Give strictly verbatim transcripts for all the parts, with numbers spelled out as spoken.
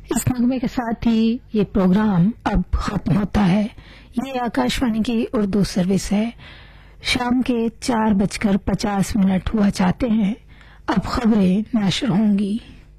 इस नगमे के साथ ही ये प्रोग्राम अब खत्म होता है। ये आकाशवाणी की उर्दू सर्विस है। शाम के चार बजकर पचास मिनट हुआ चाहते हैं। अब खबरें नशर होंगी।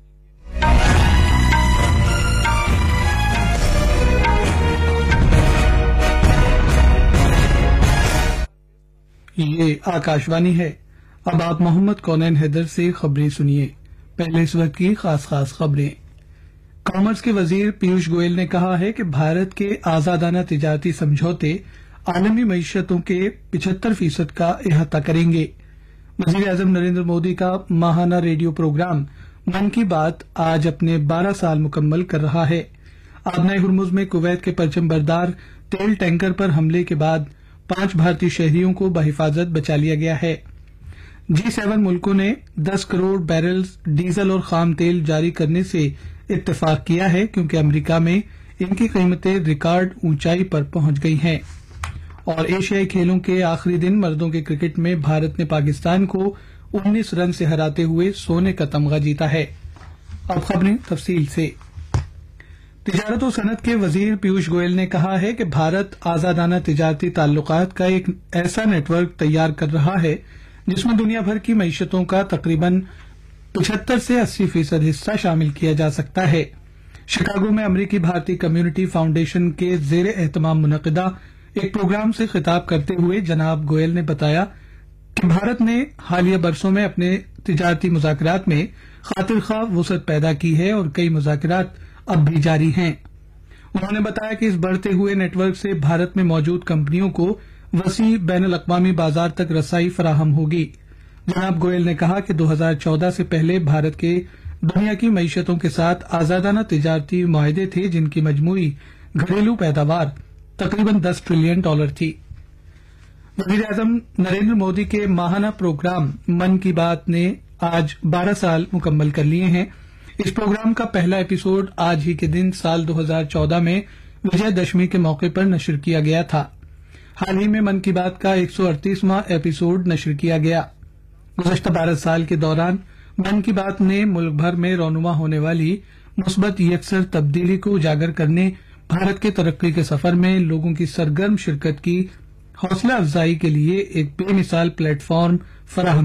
ये आकाशवाणी है। अब आप मोहम्मद कौनैन हैदर से खबरें सुनिए। पहले इस वक्त की खास खास खबरें। कॉमर्स के वजीर पीयूष गोयल ने कहा है कि भारत के आजादाना तिजारती समझौते आलमी मईशतों के पिछहत्तर फीसद का अहाता करेंगे। वजीर आजम नरेंद्र मोदी का माहाना रेडियो प्रोग्राम मन की बात आज अपने बारह साल मुकम्मल कर रहा है। आबनाए हुर्मुज में कुवैत के परचम बरदार तेल टैंकर पर हमले के बाद पांच भारतीय शहरियों को बहिफाजत बचा लिया गया है। जी सेवन मुल्कों ने दस करोड़ बैरल्स डीजल और खाम तेल जारी करने से इत्तेफाक किया है, क्योंकि अमेरिका में इनकी कीमतें रिकॉर्ड ऊंचाई पर पहुंच गई हैं। और एशियाई खेलों के आखिरी दिन मर्दों के क्रिकेट में भारत ने पाकिस्तान को उन्नीस रन से हराते हुए सोने का तमगा जीता है। अब खबरें तफसील से। तिजारत और सनत के वजीर पीयूष गोयल ने कहा है कि भारत आजादाना तिजारती ताल्लुकात का एक ऐसा नेटवर्क तैयार कर रहा है जिसमें दुनिया भर की मईशतों का तकरीबन पचहत्तर से अस्सी फीसद हिस्सा शामिल किया जा सकता है। शिकागो में अमरीकी भारतीय कम्युनिटी फाउंडेशन के जेर एहतमाम मुनक़िदा एक प्रोग्राम से खिताब करते हुए जनाब गोयल ने बताया कि भारत ने हालिया बरसों में अपने तिजारती मुज़ाकरात में खातिर ख्वाह वुसअत पैदा की है और कई मुज़ाकरात अब भी जारी हैं। उन्होंने बताया कि इस बढ़ते हुए नेटवर्क से भारत में मौजूद कंपनियों को वसी बैनुल अक़वामी बाजार तक रसाई फराहम होगी। जनाब गोयल ने कहा कि दो हज़ार चौदह से पहले भारत के दुनिया की मईशतों के साथ आजादाना तिजारती मुआहदे थे जिनकी मजमूई घरेलू पैदावार तकरीबन दस ट्रिलियन डॉलर थी। वज़ीर आज़म नरेंद्र मोदी के माहाना प्रोग्राम मन की बात ने आज बारह साल मुकम्मल कर लिए हैं। इस प्रोग्राम का पहला एपिसोड आज ही के दिन साल दो हज़ार चौदह में विजयदशमी के मौके पर नशर किया गया था। हाल ही में मन की बात का एक सौ अड़तीसवां एपिसोड नशर किया गया। गुज़श्ता बारह साल के दौरान मन की बात ने मुल्क भर में रौनुमा होने वाली मुस्बत यकसर तब्दीली को उजागर करने, भारत के तरक्की के सफर में लोगों की सरगर्म शिरकत की हौसला अफजाई के लिए एक बेमिसाल प्लेटफॉर्म फराहम